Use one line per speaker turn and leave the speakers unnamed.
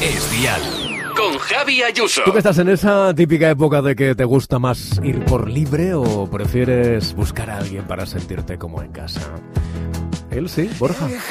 Es Dial. Con Javi Ayuso.
¿Tú que estás en esa típica época de que te gusta más ir por libre o prefieres buscar a alguien para sentirte como en casa? Él sí, Borja.